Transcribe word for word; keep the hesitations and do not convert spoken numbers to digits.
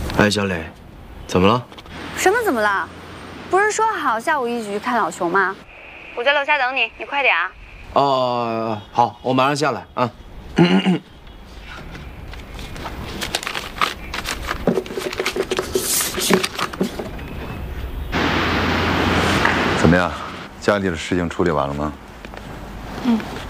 哎，小磊，怎么了？ 什么怎么了？不是说好下午一起去看老熊吗？我在楼下等你，你快点啊！ 哦，好，我马上下来啊。 怎么样，家里的事情处理完了吗？ 嗯。